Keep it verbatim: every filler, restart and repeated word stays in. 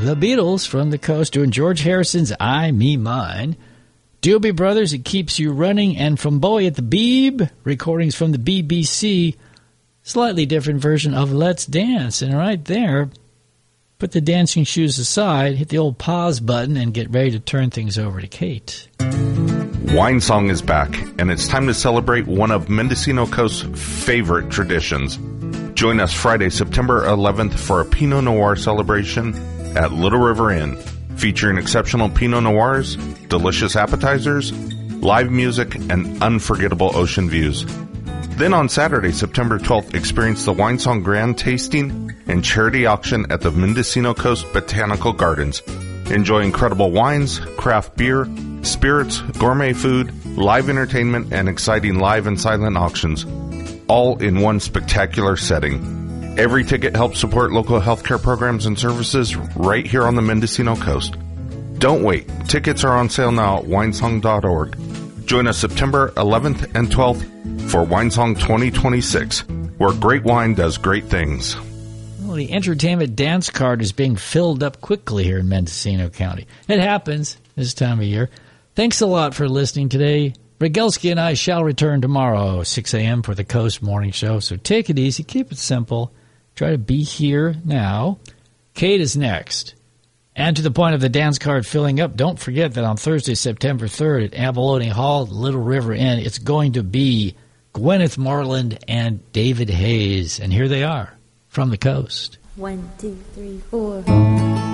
The Beatles from the coast doing George Harrison's I, Me, Mine. Doobie Brothers, It Keeps You Running. And from Bowie at the Beeb, recordings from the B B C. Slightly different version of Let's Dance. And right there, put the dancing shoes aside, hit the old pause button, and get ready to turn things over to Kate. Wine Song is back, and it's time to celebrate one of Mendocino Coast's favorite traditions. Join us Friday, September eleventh for a Pinot Noir celebration at Little River Inn, featuring exceptional Pinot Noirs, delicious appetizers, live music, and unforgettable ocean views. Then on Saturday, September twelfth, experience the Wine Song Grand Tasting and Charity Auction at the Mendocino Coast Botanical Gardens. Enjoy incredible wines, craft beer, spirits, gourmet food, live entertainment, and exciting live and silent auctions, all in one spectacular setting. Every ticket helps support local healthcare programs and services right here on the Mendocino Coast. Don't wait. Tickets are on sale now at winesong dot org. Join us September eleventh and twelfth for Winesong twenty twenty-six, where great wine does great things. Well, the entertainment dance card is being filled up quickly here in Mendocino County. It happens this time of year. Thanks a lot for listening today. Rogelski and I shall return tomorrow, six a.m. for the Coast Morning Show. So take it easy, keep it simple. Try to be here now. Kate is next. And to the point of the dance card filling up, don't forget that on Thursday, September third at Abalone Hall, Little River Inn, it's going to be Gwyneth Moreland and David Hayes. And here they are from the coast. One, two, three, four.